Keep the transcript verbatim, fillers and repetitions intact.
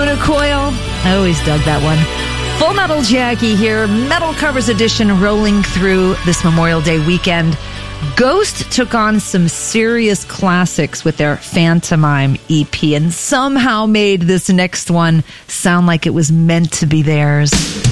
Luna Coil. I always dug that one. Full Metal Jackie here, Metal Covers Edition, rolling through this Memorial Day weekend. Ghost took on some serious classics with their Phantomime E P and somehow made this next one sound like it was meant to be theirs.